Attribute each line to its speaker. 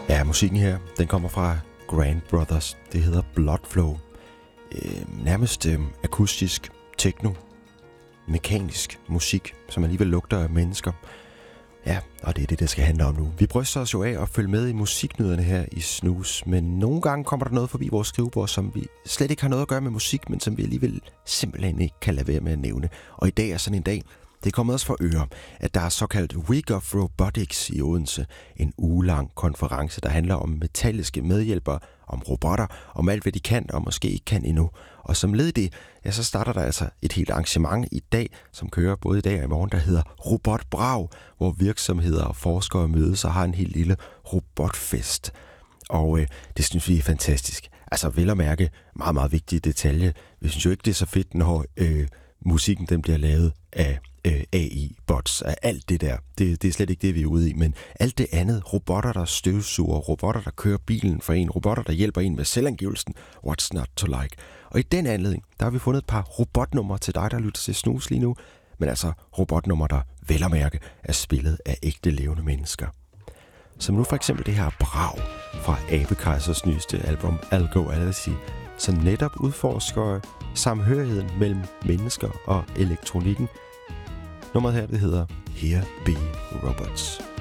Speaker 1: Ja, musikken her, den kommer fra Grand Brothers. Det hedder Blood Flow. Nærmest akustisk, techno, mekanisk musik, som alligevel lugter af mennesker. Ja, og det er det, det skal handle om nu. Vi bryster os jo af at følge med i musiknyhederne her i Snus, men nogle gange kommer der noget forbi vores skrivebord, som vi slet ikke har noget at gøre med musik, men som vi alligevel simpelthen ikke kan lade være med at nævne. Og i dag er sådan en dag. Det er kommet os for øre, at der er såkaldt Week of Robotics i Odense. En ugelang konference, der handler om metalliske medhjælpere, om robotter, om alt hvad de kan og måske ikke kan endnu. Og som led i det, ja, så starter der altså et helt arrangement i dag, som kører både i dag og i morgen, der hedder Robot Brav, hvor virksomheder og forskere mødes og har en helt lille robotfest. Og det synes vi er fantastisk. Altså vel at mærke, meget, meget vigtige detalje. Vi synes jo ikke, det er så fedt, når musikken den bliver lavet af AI-bots, af alt det der. Det er slet ikke det, vi er ude i, men alt det andet, robotter, der støvsuger, robotter, der kører bilen for en, robotter, der hjælper en med selvangivelsen, what's not to like. Og i den anledning, der har vi fundet et par robotnumre til dig, der lytter til Snus lige nu, men altså robotnumre, der vel at mærke er spillet af ægte levende mennesker. Som nu for eksempel det her Brav fra Abekejsers nyeste album Algoality, som netop udforsker samhørigheden mellem mennesker og elektronikken. Nummeret her, det hedder Here Be Robots.